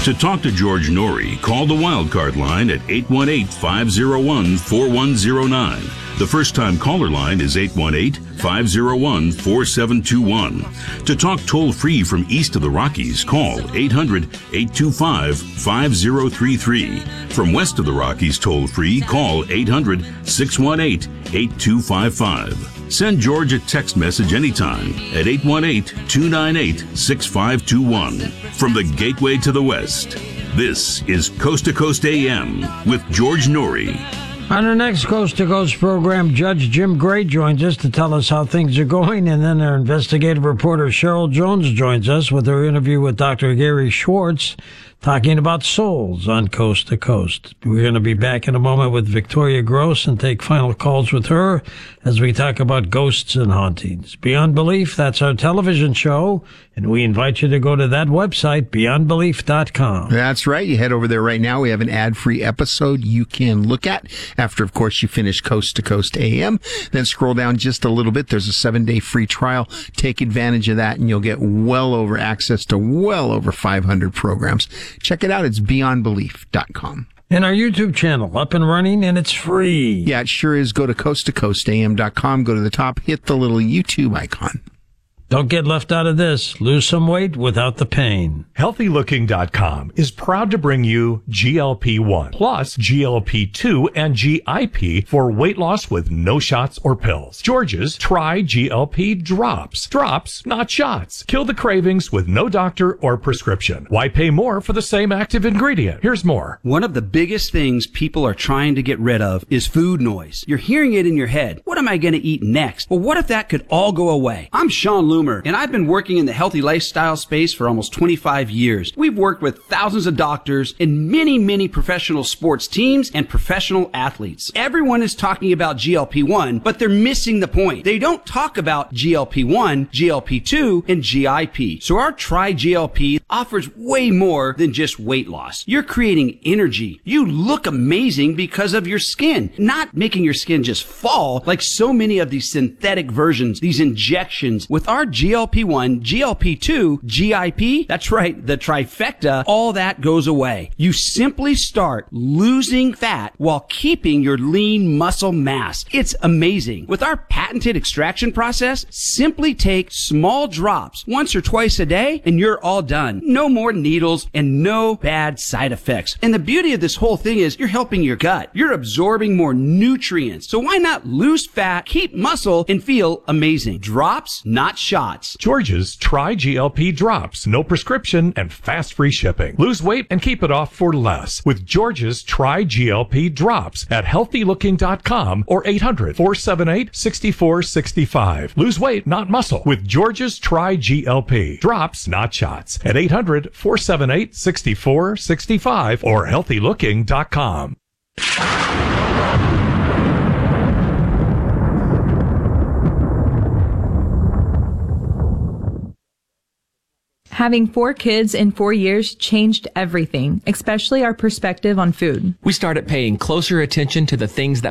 To talk to George Norrie, call the Wildcard line at 818-501-4109. The first-time caller line is 818-501-4721. To talk toll-free from east of the Rockies, call 800-825-5033. From west of the Rockies toll-free, call 800-618-8255. Send George a text message anytime at 818-298-6521. From the Gateway to the West, this is Coast to Coast AM with George Norrie. On our next Coast to Coast program, Judge Jim Gray joins us to tell us how things are going, and then our investigative reporter Cheryl Jones joins us with her interview with Dr. Gary Schwartz, talking about souls on Coast to Coast. We're going to be back in a moment with Victoria Gross and take final calls with her as we talk about ghosts and hauntings. Beyond Belief, that's our television show, and we invite you to go to that website, beyondbelief.com. That's right. You head over there right now. We have an ad-free episode you can look at after, of course, you finish Coast to Coast AM. Then scroll down just a little bit. There's a 7-day free trial. Take advantage of that, and you'll get access to well over 500 programs. Check it out. It's beyondbelief.com. And our YouTube channel, up and running, and it's free. Yeah, it sure is. Go to coasttocoastam.com. Go to the top, hit the little YouTube icon. Don't get left out of this. Lose some weight without the pain. HealthyLooking.com is proud to bring you GLP-1 plus GLP-2 and GIP for weight loss with no shots or pills. George's Try GLP Drops. Drops, not shots. Kill the cravings with no doctor or prescription. Why pay more for the same active ingredient? Here's more. One of the biggest things people are trying to get rid of is food noise. You're hearing it in your head. What am I going to eat next? Well, what if that could all go away? I'm Sean Loomer, and I've been working in the healthy lifestyle space for almost 25 years. We've worked with thousands of doctors and many professional sports teams and professional athletes. Everyone is talking about GLP-1, but they're missing the point. They don't talk about GLP-1, GLP-2, and GIP. So our Try GLP offers way more than just weight loss. You're creating energy. You look amazing because of your skin, not making your skin just fall like so many of these synthetic versions, these injections. With our GLP-1, GLP-2, GIP, that's right, the trifecta, all that goes away. You simply start losing fat while keeping your lean muscle mass. It's amazing. With our patented extraction process, simply take small drops once or twice a day and you're all done. No more needles and no bad side effects. And the beauty of this whole thing is you're helping your gut. You're absorbing more nutrients. So why not lose fat, keep muscle, and feel amazing? Drops, not shots. George's Try GLP Drops. No prescription and fast free shipping. Lose weight and keep it off for less with George's Try GLP Drops at healthylooking.com or 800-478-6465. Lose weight, not muscle with George's Try GLP Drops, not shots at 800-478-6465 or healthylooking.com. Having 4 kids in 4 years changed everything, especially our perspective on food. We started paying closer attention to the things that